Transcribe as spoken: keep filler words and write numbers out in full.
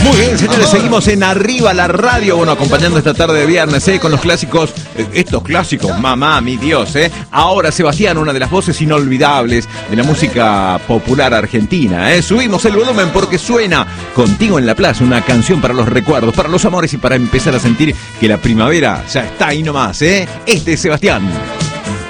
Muy bien, señores, seguimos en Arriba la Radio, bueno, acompañando esta tarde de viernes, ¿eh? Con los clásicos, eh, estos clásicos, mamá, mi Dios, ¿eh? Ahora Sebastián, una de las voces inolvidables de la música popular argentina, ¿eh? Subimos el volumen porque suena Contigo en la Plaza, una canción para los recuerdos, para los amores y para empezar a sentir que la primavera ya está ahí nomás, ¿eh? Este es Sebastián.